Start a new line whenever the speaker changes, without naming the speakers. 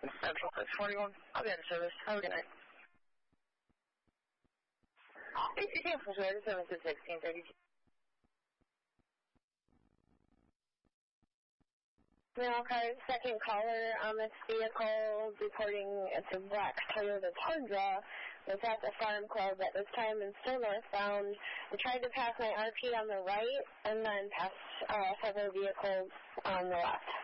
Central 641. I'll be out of service. Have a good night. ACT for service, 1632.
Okay, second caller on this vehicle reporting it's a black Toyota Tundra. Was at the Farm Club at this time and still northbound. I tried to pass my RP on the right and then passed several vehicles on the left.